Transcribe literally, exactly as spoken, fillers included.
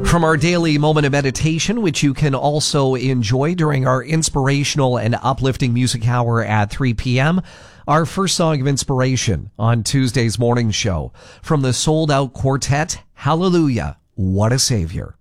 From our daily moment of meditation, which you can also enjoy during our inspirational and uplifting music hour at three p.m., our first song of inspiration on Tuesday's morning show from the Sold Out Quartet, Hallelujah, What a Savior.